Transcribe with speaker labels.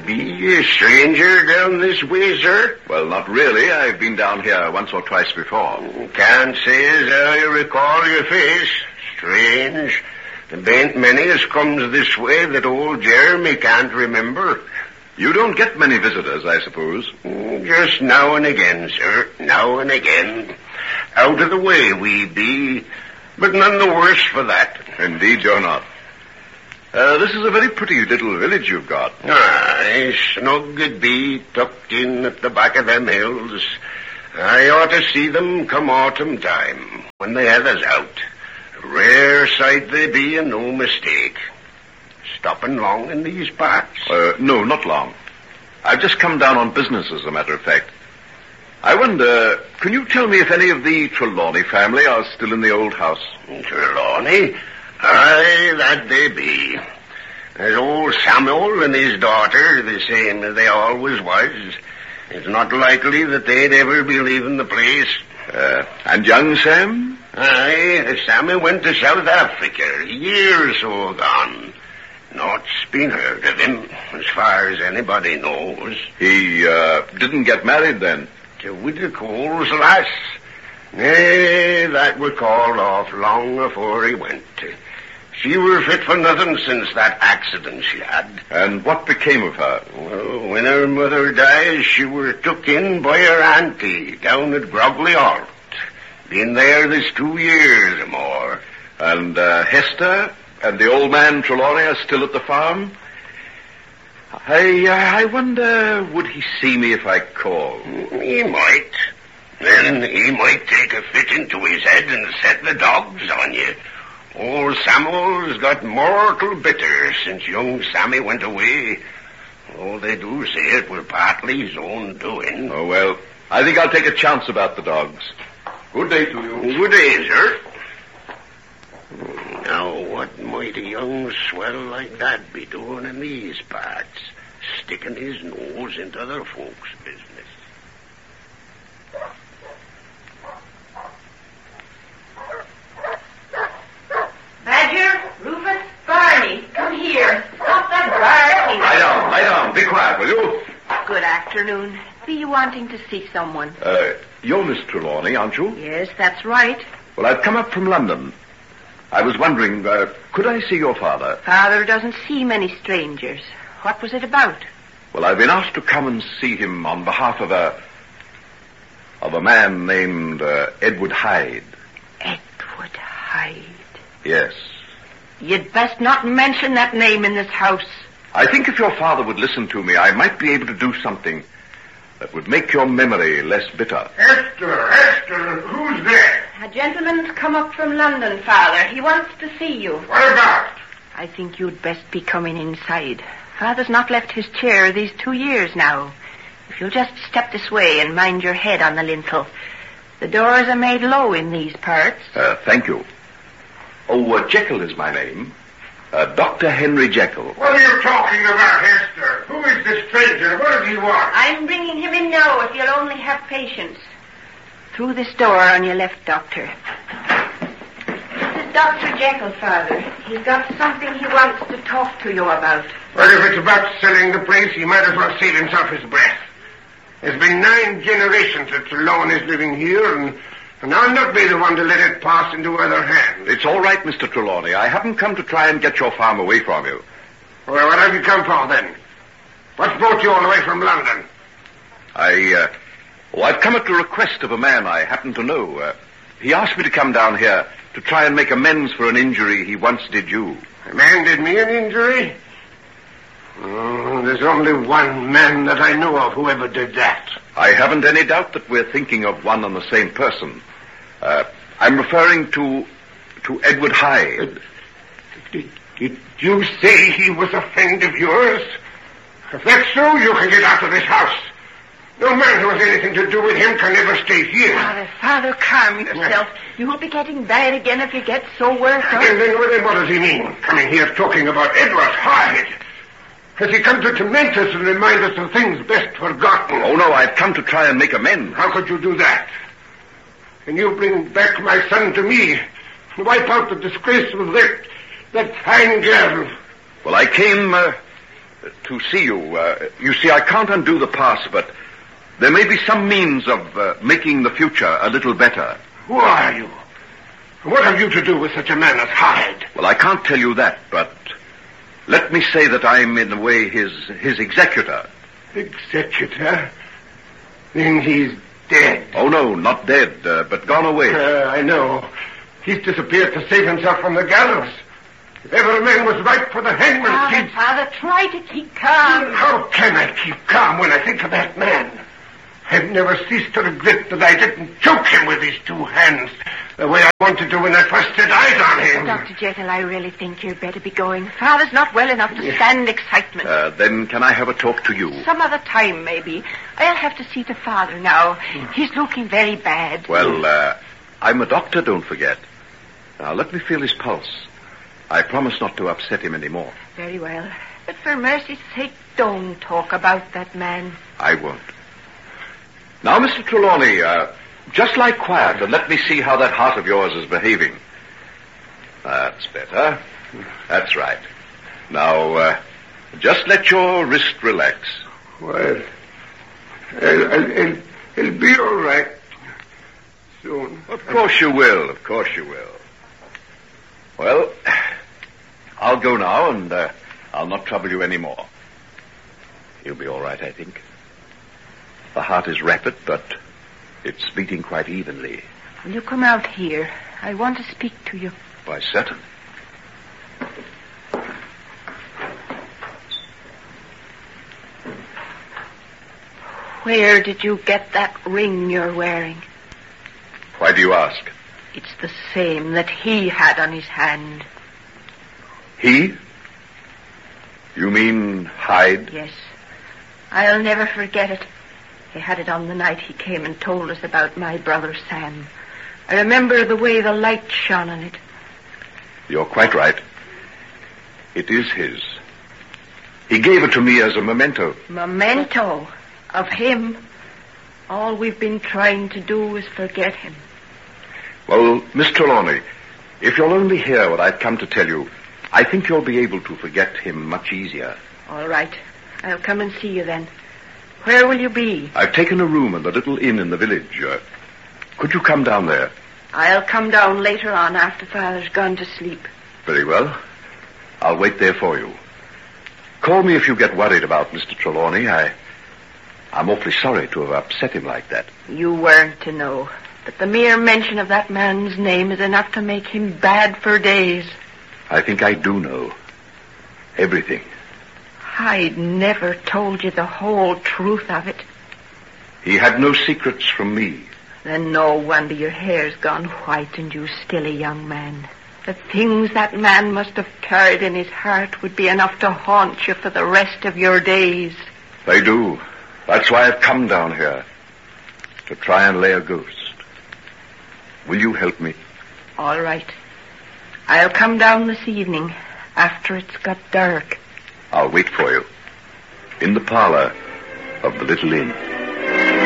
Speaker 1: be a stranger down this way, sir?
Speaker 2: Well, not really. I've been down here once or twice before.
Speaker 1: Can't say as I recall your face. Strange. There ain't many as comes this way that old Jeremy can't remember.
Speaker 2: You don't get many visitors, I suppose.
Speaker 1: Just now and again, sir. Now and again. Out of the way we be, but none the worse for that.
Speaker 2: Indeed you're not. This is a very pretty little village you've got.
Speaker 1: Aye, snug it be, tucked in at the back of them hills. I ought to see them come autumn time, when they have us out. A rare sight they be, and no mistake. Stopping long in these parts?
Speaker 2: No, not long. I've just come down on business, as a matter of fact. I wonder, can you tell me if any of the Trelawney family are still in the old house?
Speaker 1: Trelawney? Aye, that they be. There's old Samuel and his daughter, the same as they always was. It's not likely that they'd ever be leaving the place.
Speaker 2: And young Sam?
Speaker 1: Aye, Sammy went to South Africa, a year or so gone. Naught's been heard of him, as far as anybody knows.
Speaker 2: He, didn't get married then?
Speaker 1: To Widow Cole's lass. Nay, that were called off long afore he went. She were fit for nothing since that accident she had.
Speaker 2: And what became of her?
Speaker 1: Well, when her mother died, she were took in by her auntie down at Grogley Halt. Been there this 2 years or more.
Speaker 2: And Hester and the old man Trelawney are still at the farm? I wonder, would he see me if I called?
Speaker 1: He might. Then he might take a fit into his head and set the dogs on you. Old Samuel's got mortal bitter since young Sammy went away. Oh, they do say it were partly his own doing.
Speaker 2: Oh, well, I think I'll take a chance about the dogs. Good day to you.
Speaker 1: Good day, sir. Now, what might a young swell like that be doing in these parts? Sticking his nose into other folks' business.
Speaker 3: Badger, Rufus, Barney, come here. Stop that barking.
Speaker 2: Lie down. Be quiet, will you?
Speaker 3: Good afternoon. Be you wanting to see someone?
Speaker 2: You're Miss Trelawney, aren't you?
Speaker 3: Yes, that's right.
Speaker 2: Well, I've come up from London. I was wondering, could I see your father?
Speaker 3: Father doesn't see many strangers. What was it about?
Speaker 2: Well, I've been asked to come and see him on behalf of a man named Edward Hyde.
Speaker 3: Edward Hyde?
Speaker 2: Yes.
Speaker 3: You'd best not mention that name in this house.
Speaker 2: I think if your father would listen to me, I might be able to do something that would make your memory less bitter.
Speaker 1: Esther, who's there?
Speaker 3: A gentleman's come up from London, Father. He wants to see you.
Speaker 1: What about?
Speaker 3: I think you'd best be coming inside. Father's not left his chair these 2 years now. If you'll just step this way and mind your head on the lintel. The doors are made low in these parts.
Speaker 2: Thank you. Oh, Jekyll is my name. Dr. Henry Jekyll.
Speaker 1: What are you talking about, Esther? Who is this stranger? What does he want?
Speaker 3: I'm bringing him in now, if you'll only have patience. Through this door on your left, Doctor. This is Dr. Jekyll, Father. He's got something he wants to talk to you about.
Speaker 1: Well, if it's about selling the place, he might as well save himself his breath. There's been 9 generations that Trelawney's living here, and I'll not be the one to let it pass into other hands.
Speaker 2: It's all right, Mr. Trelawney. I haven't come to try and get your farm away from you.
Speaker 1: Well, what have you come for, then? What's brought you all the way from London?
Speaker 2: I've come at the request of a man I happen to know. He asked me to come down here to try and make amends for an injury he once did you.
Speaker 1: A man did me an injury? Oh, there's only one man that I know of who ever did that.
Speaker 2: I haven't any doubt that we're thinking of one and the same person. I'm referring to Edward Hyde.
Speaker 1: Did you say he was a friend of yours? If that's so, you can get out of this house. No man who has anything to do with him can ever stay here.
Speaker 3: Father, calm yourself. You'll be getting bad again if you get so worked up.
Speaker 1: And then what does he mean, coming here talking about Edward Hyde? Has he come to torment us and remind us of things best forgotten?
Speaker 2: Oh, no, I've come to try and make amends.
Speaker 1: How could you do that? And you bring back my son to me and wipe out the disgrace of that fine girl.
Speaker 2: Well, I came To see you. You see, I can't undo the past, but there may be some means of making the future a little better.
Speaker 1: Who are you? What have you to do with such a man as Hyde?
Speaker 2: Well, I can't tell you that, but let me say that I'm, in a way, his executor.
Speaker 1: Executor? Then he's dead.
Speaker 2: Oh, no, not dead, but gone away.
Speaker 1: I know. He's disappeared to save himself from the gallows. If ever a man was ripe for the hangman's teeth...
Speaker 3: Father, try to keep calm.
Speaker 1: How can I keep calm when I think of that man? I've never ceased to regret that I didn't choke him with these two hands, the way I wanted to when I first set eyes on him.
Speaker 3: Dr. Jekyll, I really think you'd better be going. Father's not well enough to stand excitement.
Speaker 2: Then can I have a talk to you?
Speaker 3: Some other time, maybe. I'll have to see to Father now. He's looking very bad.
Speaker 2: Well, I'm a doctor, don't forget. Now, let me feel his pulse. I promise not to upset him anymore.
Speaker 3: Very well. But for mercy's sake, don't talk about that man.
Speaker 2: I won't. Now, Mr. Trelawney, just lie quiet and let me see how that heart of yours is behaving. That's better. That's right. Now, just let your wrist relax.
Speaker 1: Well, it'll be all right soon.
Speaker 2: Of course you will. Of course you will. Well, I'll go now, and I'll not trouble you any more. You'll be all right, I think. The heart is rapid, but it's beating quite evenly.
Speaker 3: Will you come out here? I want to speak to you.
Speaker 2: Why, certainly.
Speaker 3: Where did you get that ring you're wearing?
Speaker 2: Why do you ask?
Speaker 3: It's the same that he had on his hand.
Speaker 2: He? You mean Hyde?
Speaker 3: Yes. I'll never forget it. He had it on the night he came and told us about my brother Sam. I remember the way the light shone on it.
Speaker 2: You're quite right. It is his. He gave it to me as a memento.
Speaker 3: Memento? Of him? All we've been trying to do is forget him.
Speaker 2: Well, Miss Trelawney, if you'll only hear what I've come to tell you, I think you'll be able to forget him much easier.
Speaker 3: All right. I'll come and see you then. Where will you be?
Speaker 2: I've taken a room in the little inn in the village. Could you come down there?
Speaker 3: I'll come down later on after Father's gone to sleep.
Speaker 2: Very well. I'll wait there for you. Call me if you get worried about Mr. Trelawney. I'm awfully sorry to have upset him like that.
Speaker 3: You weren't to know. But the mere mention of that man's name is enough to make him bad for days.
Speaker 2: I think I do know. Everything.
Speaker 3: Hyde never told you the whole truth of it.
Speaker 2: He had no secrets from me.
Speaker 3: Then no wonder your hair's gone white and you're still a young man. The things that man must have carried in his heart would be enough to haunt you for the rest of your days.
Speaker 2: They do. That's why I've come down here. To try and lay a ghost. Will you help me?
Speaker 3: All right. I'll come down this evening after it's got dark.
Speaker 2: I'll wait for you. In the parlor of the little inn.